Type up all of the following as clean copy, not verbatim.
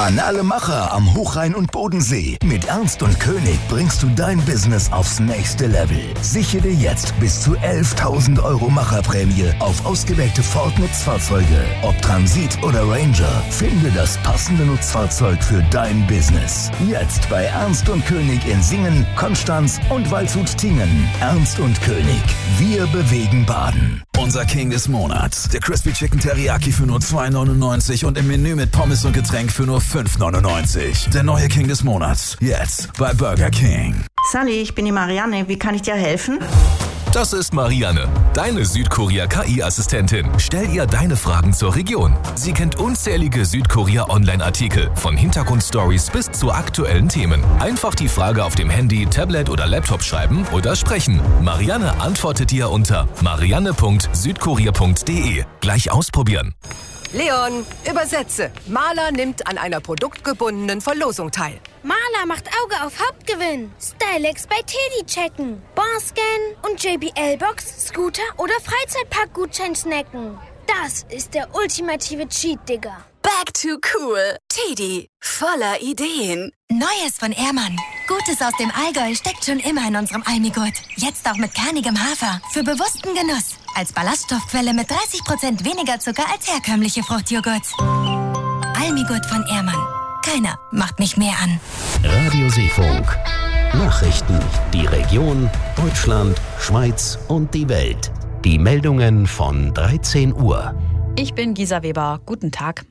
An alle Macher am Hochrhein und Bodensee. Mit Ernst und König bringst du dein Business aufs nächste Level. Sichere jetzt bis zu 11.000 € Macherprämie auf ausgewählte Ford-Nutzfahrzeuge. Ob Transit oder Ranger, finde das passende Nutzfahrzeug für dein Business. Jetzt bei Ernst und König in Singen, Konstanz und Waldshut-Tiengen. Ernst und König. Wir bewegen Baden. Unser King des Monats. Der Crispy Chicken Teriyaki für nur 2,99 und im Menü mit Pommes und Getränk für nur 5,99. Der neue King des Monats. Jetzt bei Burger King. Sally, ich bin die Marianne. Wie kann ich dir helfen? Das ist Marianne, deine Südkorea-KI-Assistentin. Stell ihr deine Fragen zur Region. Sie kennt unzählige Südkorea-Online-Artikel, von Hintergrundstories bis zu aktuellen Themen. Einfach die Frage auf dem Handy, Tablet oder Laptop schreiben oder sprechen. Marianne antwortet dir unter marianne.südkorea.de. Gleich ausprobieren. Leon, übersetze. Maler nimmt an einer produktgebundenen Verlosung teil. Maler macht Auge auf Hauptgewinn. Stylex bei Teddy checken. Barscan und JBL-Box, Scooter oder Freizeitpark-Gutschein snacken. Das ist der ultimative Cheat, Digga. Back to cool. Teddy, voller Ideen. Neues von Ehrmann. Gutes aus dem Allgäu steckt schon immer in unserem Almigurt. Jetzt auch mit kernigem Hafer. Für bewussten Genuss. Als Ballaststoffquelle mit 30% weniger Zucker als herkömmliche Fruchtjoghurts. Almigurt von Ehrmann. Keiner macht mich mehr an. Radio Seefunk. Nachrichten. Die Region, Deutschland, Schweiz und die Welt. Die Meldungen von 13 Uhr. Ich bin Gisa Weber. Guten Tag.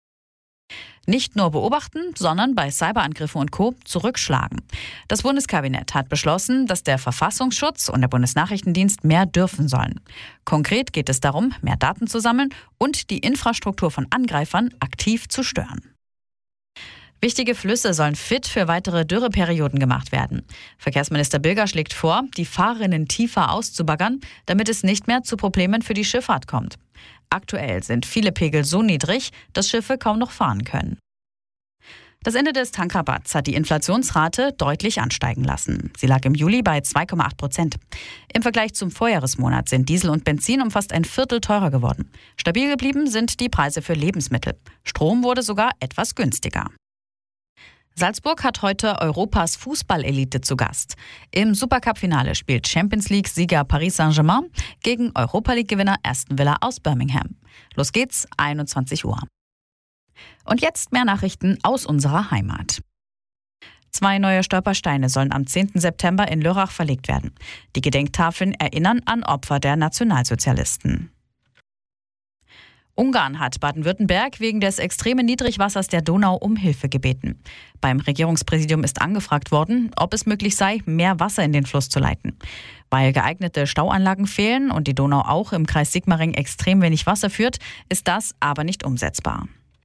Nicht nur beobachten, sondern bei Cyberangriffen und Co. zurückschlagen. Das Bundeskabinett hat beschlossen, dass der Verfassungsschutz und der Bundesnachrichtendienst mehr dürfen sollen. Konkret geht es darum, mehr Daten zu sammeln und die Infrastruktur von Angreifern aktiv zu stören. Wichtige Flüsse sollen fit für weitere Dürreperioden gemacht werden. Verkehrsminister Bilger schlägt vor, die Fahrrinnen tiefer auszubaggern, damit es nicht mehr zu Problemen für die Schifffahrt kommt. Aktuell sind viele Pegel so niedrig, dass Schiffe kaum noch fahren können. Das Ende des Tankrabatts hat die Inflationsrate deutlich ansteigen lassen. Sie lag im Juli bei 2,8%. Im Vergleich zum Vorjahresmonat sind Diesel und Benzin um fast ein Viertel teurer geworden. Stabil geblieben sind die Preise für Lebensmittel. Strom wurde sogar etwas günstiger. Salzburg hat heute Europas Fußballelite zu Gast. Im Supercup-Finale spielt Champions-League-Sieger Paris Saint-Germain gegen Europa-League-Gewinner Aston Villa aus Birmingham. Los geht's, 21 Uhr. Und jetzt mehr Nachrichten aus unserer Heimat. 2 neue Stolpersteine sollen am 10. September in Lörrach verlegt werden. Die Gedenktafeln erinnern an Opfer der Nationalsozialisten. Ungarn hat Baden-Württemberg wegen des extremen Niedrigwassers der Donau um Hilfe gebeten. Beim Regierungspräsidium ist angefragt worden, ob es möglich sei, mehr Wasser in den Fluss zu leiten. Weil geeignete Stauanlagen fehlen und die Donau auch im Kreis Sigmaringen extrem wenig Wasser führt, ist das aber nicht umsetzbar.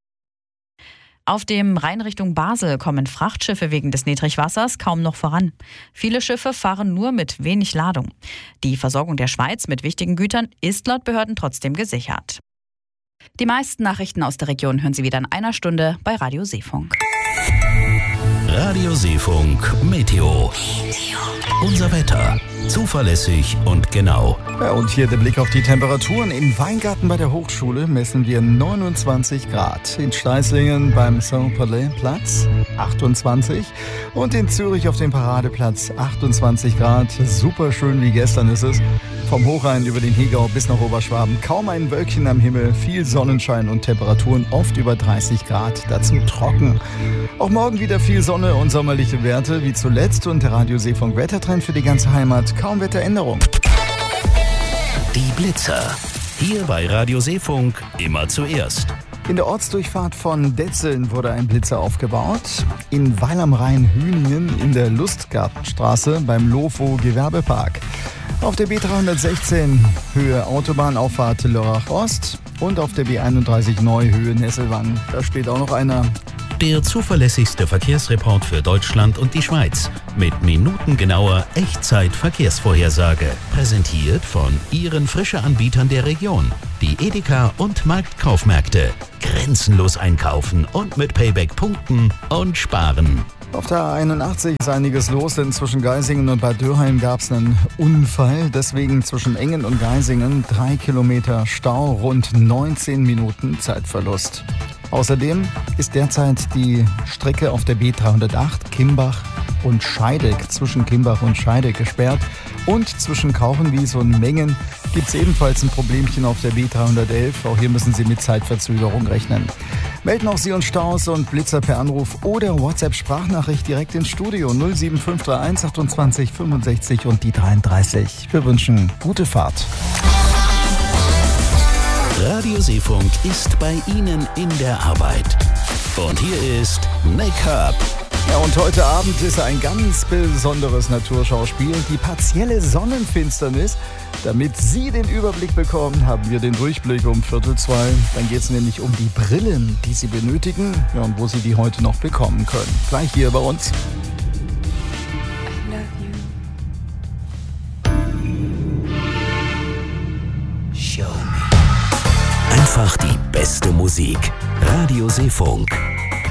Auf dem Rhein Richtung Basel kommen Frachtschiffe wegen des Niedrigwassers kaum noch voran. Viele Schiffe fahren nur mit wenig Ladung. Die Versorgung der Schweiz mit wichtigen Gütern ist laut Behörden trotzdem gesichert. Die meisten Nachrichten aus der Region hören Sie wieder in einer Stunde bei Radio Seefunk. Radio Seefunk Meteo. Unser Wetter. Zuverlässig und genau. Ja, und hier der Blick auf die Temperaturen. In Weingarten bei der Hochschule messen wir 29 Grad. In Steißlingen beim Saint-Palais-Platz 28. Und in Zürich auf dem Paradeplatz 28 Grad. Super schön wie gestern ist es. Vom Hochrhein über den Hegau bis nach Oberschwaben. Kaum ein Wölkchen am Himmel. Viel Sonnenschein und Temperaturen oft über 30 Grad. Dazu trocken. Auch morgen wieder viel Sonne und sommerliche Werte wie zuletzt. Und der Radio Seefunk Wettertrend für die ganze Heimat. Kaum Wetteränderung. Die Blitzer. Hier bei Radio Seefunk immer zuerst. In der Ortsdurchfahrt von Detzeln wurde ein Blitzer aufgebaut. In Weil am Rhein-Hüningen in der Lustgartenstraße beim Lofo Gewerbepark. Auf der B316 Höhe Autobahnauffahrt Lörrach Ost und auf der B31 Neu Höhe Nesselwangen. Da steht auch noch einer. Der zuverlässigste Verkehrsreport für Deutschland und die Schweiz. Mit minutengenauer Echtzeit-Verkehrsvorhersage. Präsentiert von Ihren Frische-Anbietern der Region. Die Edeka und Marktkaufmärkte. Grenzenlos einkaufen und mit Payback punkten und sparen. Auf der A81 ist einiges los, denn zwischen Geisingen und Bad Dürheim gab es einen Unfall. Deswegen zwischen Engen und Geisingen 3 Kilometer Stau, rund 19 Minuten Zeitverlust. Außerdem ist derzeit die Strecke auf der B308 Kimbach und Scheidegg, zwischen Kimbach und Scheidegg gesperrt. Und zwischen Kauchenwies und Mengen gibt es ebenfalls ein Problemchen auf der B311. Auch hier müssen Sie mit Zeitverzögerung rechnen. Melden auch Sie uns Staus und Blitzer per Anruf oder WhatsApp-Sprachnachricht direkt ins Studio 07531 28 65 und die 33. Wir wünschen gute Fahrt. Radio Seefunk ist bei Ihnen in der Arbeit. Und hier ist Make-up. Ja, und heute Abend ist ein ganz besonderes Naturschauspiel, die partielle Sonnenfinsternis. Damit Sie den Überblick bekommen, haben wir den Durchblick um 1:45. Dann geht es nämlich um die Brillen, die Sie benötigen, ja, und wo Sie die heute noch bekommen können. Gleich hier bei uns. Show me. Einfach die beste Musik. Radio Seefunk.